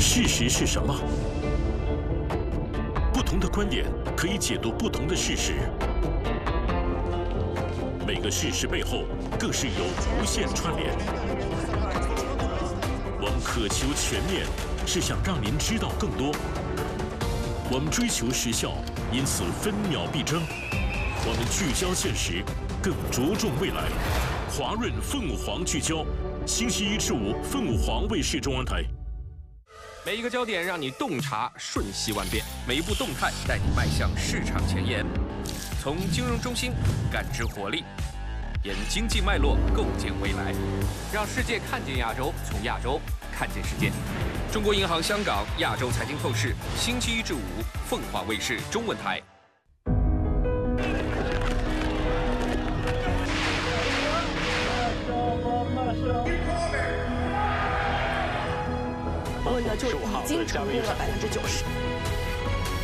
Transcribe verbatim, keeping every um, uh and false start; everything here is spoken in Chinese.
事实是什么？不同的观点可以解读不同的事实。每个事实背后更是有无限串联。我们渴求全面，是想让您知道更多。我们追求时效，因此分秒必争。我们聚焦现实，更着重未来。华润凤凰聚焦，星期一至五，凤凰卫视中文台。 每一个焦点让你洞察瞬息万变，每一步动态带你迈向市场前沿。从金融中心感知活力，沿经济脉络构建未来，让世界看见亚洲，从亚洲看见世界。中国银行香港亚洲财经透视，星期一至五，凤凰卫视中文台。 问的就已经成功了百分之九十。